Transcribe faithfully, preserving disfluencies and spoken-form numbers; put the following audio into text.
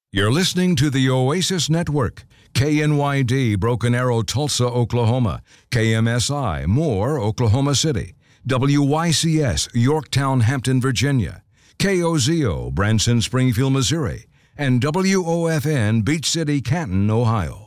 You're listening to the Oasis Network, K N Y D Broken Arrow, Tulsa, Oklahoma, K M S I Moore, Oklahoma City, W Y C S Yorktown, Hampton, Virginia, K O Z O Branson, Springfield, Missouri, and W O F N Beach City, Canton, Ohio.